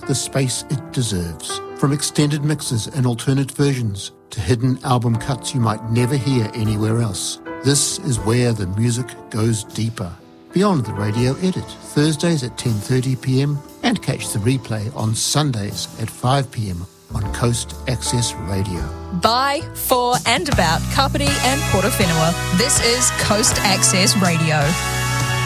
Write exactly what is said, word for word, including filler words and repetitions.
the space it deserves. From extended mixes and alternate versions to hidden album cuts you might never hear anywhere else, this is where the music goes deeper. Beyond the Radio Edit, Thursdays at ten thirty p m and catch the replay on Sundays at five p m on Coast Access Radio. By, for and about Kapiti and Portowhenua, this is Coast Access Radio.